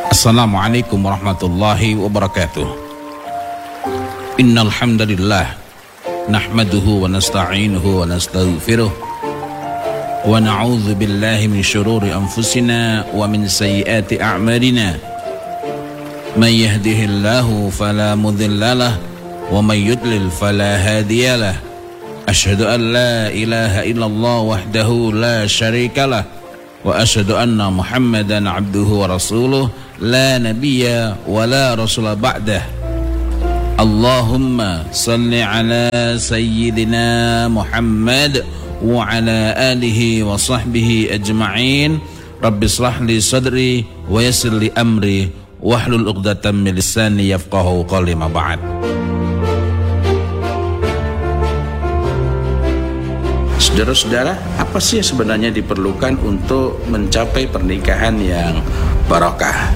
Assalamualaikum warahmatullahi wabarakatuh. Innal hamdalillah nahmaduhu wa nasta'inuhu wa nastaghfiruh wa na'udzu billahi min shururi anfusina wa min sayyiati a'malina. May yahdihillahu fala mudhillalah wa may yudlil fala hadiyalah. Asyhadu an la ilaha illallah wahdahu la syarikalah wa asyhadu anna Muhammadan abduhu wa rasuluh la nabiyya wa la rasula ba'dah. Allahumma salli ala sayyidina Muhammad wa ala alihi wa sahbihi ajma'in. Rabbi shrah li sadri wa yassir li amri wahlul 'uqdatam min lisani yafqahu qawli. Ma ba'd. Saudara-saudara, apa sih yang sebenarnya diperlukan untuk mencapai pernikahan yang barokah?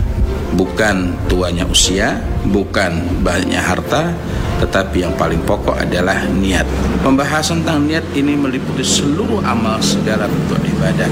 Bukan tuanya usia, bukan banyaknya harta, tetapi yang paling pokok adalah niat. Pembahasan tentang niat ini meliputi seluruh amal segala bentuk ibadah.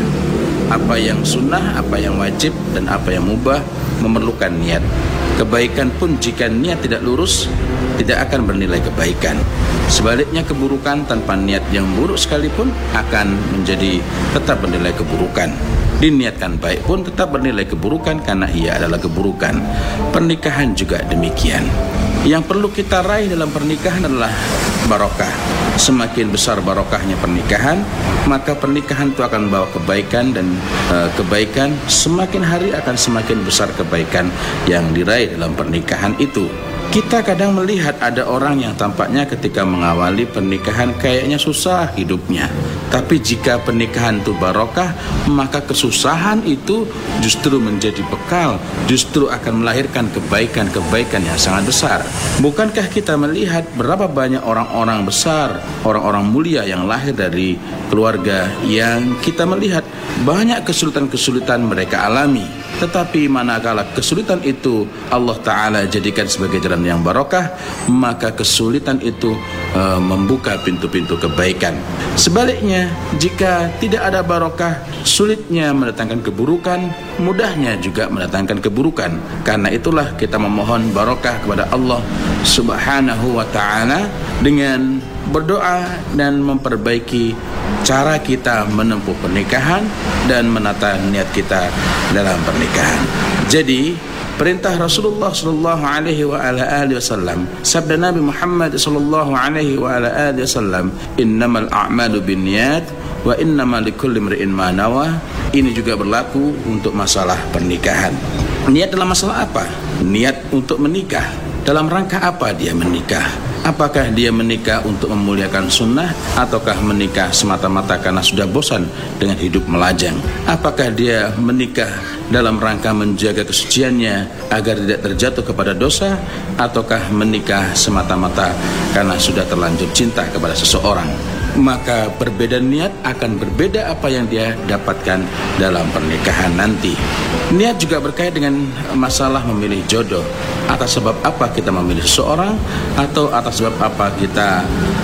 Apa yang sunnah, apa yang wajib, dan apa yang mubah memerlukan niat. Kebaikan pun jika niat tidak lurus, tidak akan bernilai kebaikan. Sebaliknya keburukan tanpa niat yang buruk sekalipun akan menjadi tetap bernilai keburukan. Diniatkan baik pun tetap bernilai keburukan karena ia adalah keburukan. Pernikahan juga demikian. Yang perlu kita raih dalam pernikahan adalah barokah. Semakin besar barokahnya pernikahan, maka pernikahan itu akan membawa kebaikan, dan kebaikan semakin hari akan semakin besar kebaikan yang diraih dalam pernikahan itu. Kita kadang melihat ada orang yang tampaknya ketika mengawali pernikahan kayaknya susah hidupnya. Tapi jika pernikahan itu barokah, maka kesusahan itu justru menjadi bekal, justru akan melahirkan kebaikan-kebaikan yang sangat besar. Bukankah kita melihat berapa banyak orang-orang besar, orang-orang mulia yang lahir dari keluarga yang kita melihat banyak kesulitan-kesulitan mereka alami. Tetapi manakala kesulitan itu Allah Ta'ala jadikan sebagai jalan yang barokah, maka kesulitan itu membuka pintu-pintu kebaikan. Sebaliknya, jika tidak ada barokah, sulitnya mendatangkan keburukan, mudahnya juga mendatangkan keburukan. Karena itulah kita memohon barokah kepada Allah Subhanahu wa Ta'ala dengan berdoa dan memperbaiki cara kita menempuh pernikahan dan menata niat kita dalam pernikahan. Jadi perintah Rasulullah sallallahu alaihi wa ala alihi wasallam, sabda Nabi Muhammad sallallahu alaihi wa ala alihi wasallam, innamal a'malu binniyat wa innamal likulli imri'in ma nawa. Ini juga berlaku untuk masalah pernikahan. Niat dalam masalah apa? Niat untuk menikah. Dalam rangka apa dia menikah? Apakah dia menikah untuk memuliakan sunnah, ataukah menikah semata-mata karena sudah bosan dengan hidup melajang? Apakah dia menikah dalam rangka menjaga kesuciannya agar tidak terjatuh kepada dosa, ataukah menikah semata-mata karena sudah terlanjur cinta kepada seseorang? Maka berbeda niat akan berbeda apa yang dia dapatkan dalam pernikahan nanti. Niat juga berkait dengan masalah memilih jodoh. Atas sebab apa kita memilih seseorang, atau atas sebab apa kita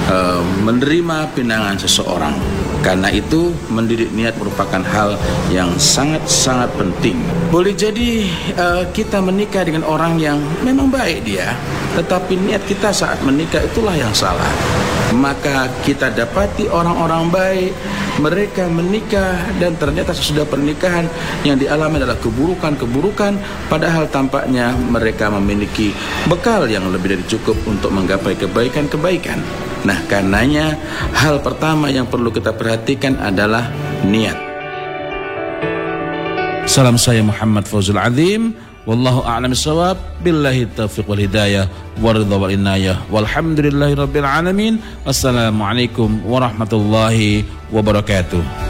menerima pinangan seseorang. Karena itu mendidik niat merupakan hal yang sangat-sangat penting. Boleh jadi kita menikah dengan orang yang memang baik dia, tetapi niat kita saat menikah itulah yang salah. Maka kita dapati orang-orang baik, mereka menikah dan ternyata sesudah pernikahan yang dialami adalah keburukan-keburukan, padahal tampaknya mereka memiliki bekal yang lebih dari cukup untuk menggapai kebaikan-kebaikan. Nah, karenanya hal pertama yang perlu kita perhatikan adalah niat. Salam saya Muhammad Fauzul Azim. Wallahu a'lam bissawab. Billahi taufiq wal hidayah waridha wal inayah. Walhamdulillahi rabbil alamin. Wassalamualaikum warahmatullahi wabarakatuh.